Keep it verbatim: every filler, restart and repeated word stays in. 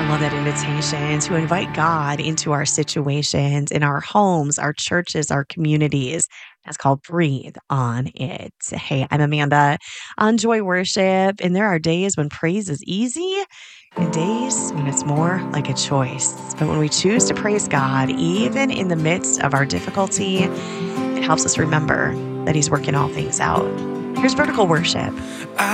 I love that invitation to invite God into our situations, in our homes, our churches, our communities. That's called Breathe on It. Hey, I'm Amanda on Joy Worship, and there are days when praise is easy and days when it's more like a choice. But when we choose to praise God, even in the midst of our difficulty, it helps us remember that He's working all things out. Here's vertical worship.